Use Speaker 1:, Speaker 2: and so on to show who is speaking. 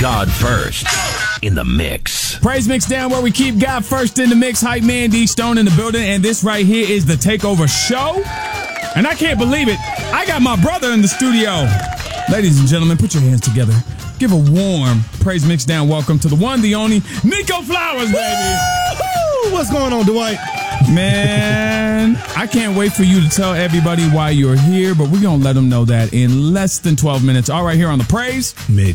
Speaker 1: God first in the mix.
Speaker 2: Praise Mix Down, where we keep God first in the mix. Hype man D Stone in the building, and this right here is the Takeover Show. And I can't believe it. I got my brother in the studio. Ladies and gentlemen, put your hands together. Give a warm Praise Mix Down welcome to the one, the only, Nico Flowers, baby.
Speaker 3: Woo-hoo! What's going on, Dwight?
Speaker 2: Man, I can't wait for you to tell everybody why you're here, but we're going to let them know that in less than 12 minutes. All right, here on the Praise
Speaker 3: Mix